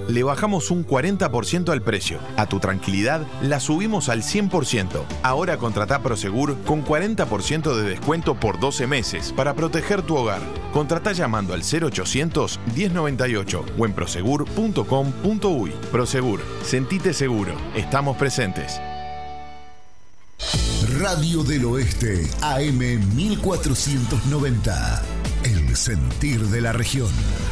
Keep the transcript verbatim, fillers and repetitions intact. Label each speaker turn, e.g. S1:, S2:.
S1: le bajamos un cuarenta por ciento al precio. A tu tranquilidad, la subimos al cien por ciento. Ahora contratá Prosegur con cuarenta por ciento de descuento por doce meses para proteger tu hogar. Contratá llamando al cero ochocientos, diez noventa y ocho o en prosegur punto com punto uy. Prosegur, sentite seguro. Estamos presentes.
S2: Radio del Oeste, A M mil cuatrocientos noventa. El sentir de la región.